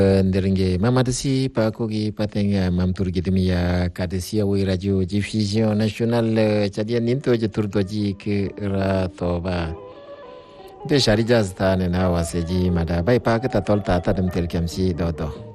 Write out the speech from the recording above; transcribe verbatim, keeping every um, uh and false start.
Nderinge mamadasi pa kogi pateng mam turgidimi ya kadesi awi radio diffusion nationale chadian ninto je turdoji ke ratoba de sharija stane na waseji mada bai pa ka tolta tadam telkamsi dodo